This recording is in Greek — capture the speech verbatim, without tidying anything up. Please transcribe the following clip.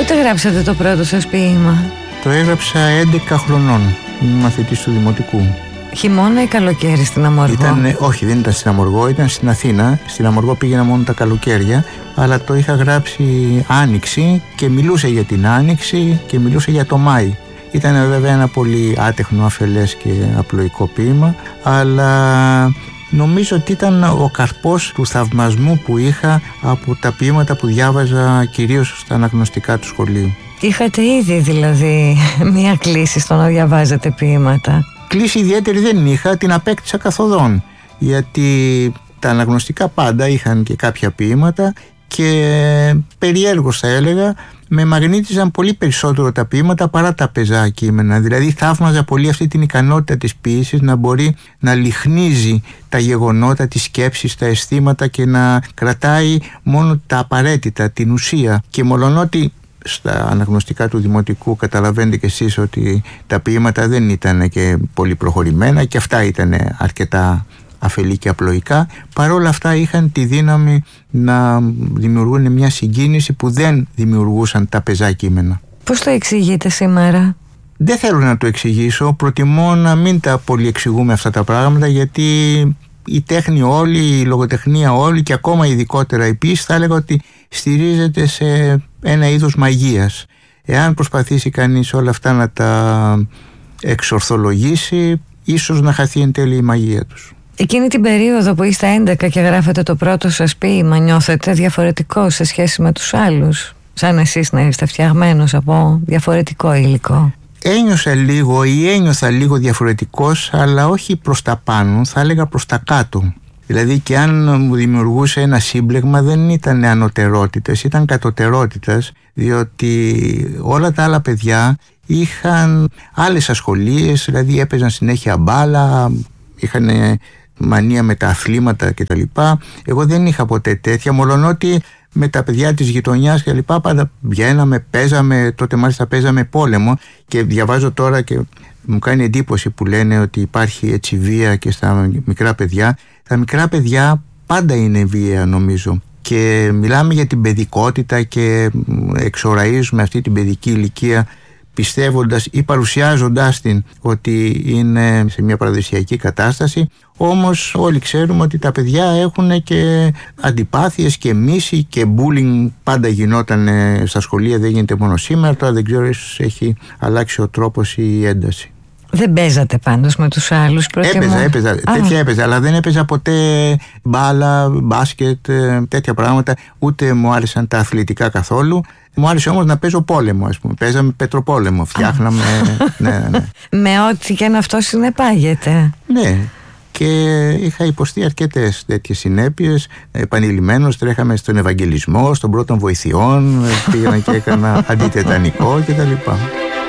Πότε γράψατε το πρώτο σας ποίημα? Το έγραψα έντεκα χρονών, μαθητής του Δημοτικού. Χειμώνα ή καλοκαίρι στην Αμοργό? Ήταν, όχι, δεν ήταν στην Αμοργό, ήταν στην Αθήνα. Στην Αμοργό πήγαινα μόνο τα καλοκαίρια, αλλά το είχα γράψει Άνοιξη και μιλούσε για την Άνοιξη και μιλούσε για το Μάη. Ήταν βέβαια ένα πολύ άτεχνο, αφελές και απλοϊκό ποίημα, αλλά νομίζω ότι ήταν ο καρπός του θαυμασμού που είχα από τα ποίηματα που διάβαζα κυρίως στα αναγνωστικά του σχολείου. Είχατε ήδη δηλαδή μία κλίση στο να διαβάζετε ποίηματα? Κλίση ιδιαίτερη δεν είχα, την απέκτησα καθοδόν, γιατί τα αναγνωστικά πάντα είχαν και κάποια ποίηματα και περιέργως θα έλεγα με μαγνήτιζαν πολύ περισσότερο τα ποίηματα παρά τα πεζά κείμενα. Δηλαδή θαύμαζα πολύ αυτή την ικανότητα της ποίησης να μπορεί να λιχνίζει τα γεγονότα, τις σκέψεις, τα αισθήματα και να κρατάει μόνο τα απαραίτητα, την ουσία. Και μολονότι στα αναγνωστικά του Δημοτικού καταλαβαίνετε κι εσείς ότι τα ποίηματα δεν ήταν και πολύ προχωρημένα και αυτά ήταν αρκετά αφελή και απλοϊκά, παρόλα αυτά είχαν τη δύναμη να δημιουργούν μια συγκίνηση που δεν δημιουργούσαν τα πεζά κείμενα. Πώς το εξηγείτε σήμερα? Δεν θέλω να το εξηγήσω, προτιμώ να μην τα πολυεξηγούμε αυτά τα πράγματα, γιατί η τέχνη όλη, η λογοτεχνία όλη και ακόμα ειδικότερα η ποίηση θα έλεγα ότι στηρίζεται σε ένα είδος μαγείας. Εάν προσπαθήσει κανείς όλα αυτά να τα εξορθολογήσει, ίσως να χαθεί εν τέλει η μαγεία τους. Εκείνη την περίοδο που είστε έντεκα και γράφετε το πρώτο σας ποίημα, νιώθετε διαφορετικό σε σχέση με τους άλλους? Σαν εσείς να είστε φτιαγμένος από διαφορετικό υλικό? Ένιωσα λίγο ή ένιωθα λίγο διαφορετικός, αλλά όχι προς τα πάνω, θα έλεγα προς τα κάτω. Δηλαδή και αν μου δημιουργούσε ένα σύμπλεγμα δεν ήταν ανωτερότητες, ήταν κατωτερότητες, διότι όλα τα άλλα παιδιά είχαν άλλες ασχολίες, δηλαδή έπαιζαν συνέχεια μπάλα, είχαν μανία με τα αθλήματα κτλ. Εγώ δεν είχα ποτέ τέτοια, μολονότι με τα παιδιά της γειτονιάς και λοιπά πάντα βγαίναμε, παίζαμε, τότε μάλιστα παίζαμε πόλεμο και διαβάζω τώρα και μου κάνει εντύπωση που λένε ότι υπάρχει έτσι βία και στα μικρά παιδιά. Τα μικρά παιδιά πάντα είναι βία νομίζω και μιλάμε για την παιδικότητα και εξοραίζουμε αυτή την παιδική ηλικία πιστεύοντας ή παρουσιάζοντάς την ότι είναι σε μια παραδοσιακή κατάσταση, όμως όλοι ξέρουμε ότι τα παιδιά έχουν και αντιπάθειες και μίση και bullying πάντα γινόταν στα σχολεία, δεν γίνεται μόνο σήμερα, τώρα δεν ξέρω, ίσως έχει αλλάξει ο τρόπος ή η ένταση. Δεν παίζατε πάντως με τους άλλους? Προτιμώ... Έπαιζα, έπαιζα, Α. τέτοια έπαιζα, αλλά δεν έπαιζα ποτέ μπάλα, μπάσκετ, τέτοια πράγματα, ούτε μου άρεσαν τα αθλητικά καθόλου. Μου άρεσε όμως να παίζω πόλεμο, ας πούμε. Παίζαμε πετροπόλεμο, φτιάχναμε. ναι, ναι. Με ό,τι και να αυτό συνεπάγεται. Ναι. Και είχα υποστεί αρκετές τέτοιες συνέπειες. Επανειλημμένως τρέχαμε στον Ευαγγελισμό, στον πρώτων βοηθειών, πήγαινα και έκανα αντιτετανικό κτλ.